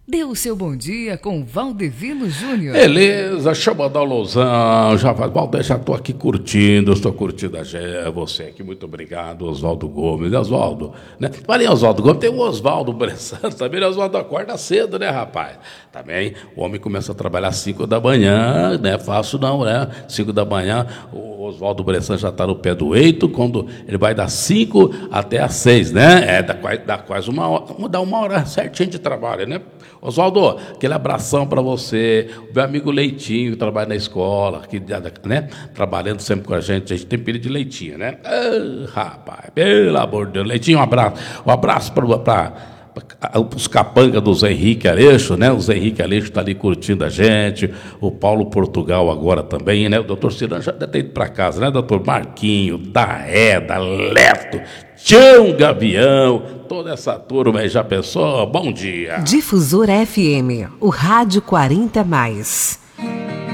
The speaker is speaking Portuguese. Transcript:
Dê o seu bom dia com Valdevino Júnior. Beleza, chama da Lousão. Valdeir, já estou aqui curtindo, estou curtindo você aqui. Muito obrigado, Oswaldo Gomes. Oswaldo, né? Valeu, Oswaldo Gomes. Tem o Oswaldo Bressan também. O Oswaldo acorda cedo, né, rapaz? Também o homem começa a trabalhar às 5 da manhã, não é fácil não, né? 5 da manhã, o Oswaldo Bressan já está no pé do eito, quando ele vai das 5 até às 6, né? Dá quase uma hora, dá uma hora certinho de trabalho, né? Oswaldo, aquele abração para você, o meu amigo Leitinho, que trabalha na escola, que, né, trabalhando sempre com a gente tem pedido de Leitinho, né? Rapaz, pelo amor de Deus, Leitinho, um abraço para os capangas do Zé Henrique Aleixo, né? O Zé Henrique Aleixo está ali curtindo a gente, o Paulo Portugal agora também, né? O doutor Cirano já deve ter ido para casa, né? Doutor Marquinho, Daeda, Leto, Tião Gavião, toda essa turma aí, já pensou? Bom dia. Difusor FM, o rádio 40+.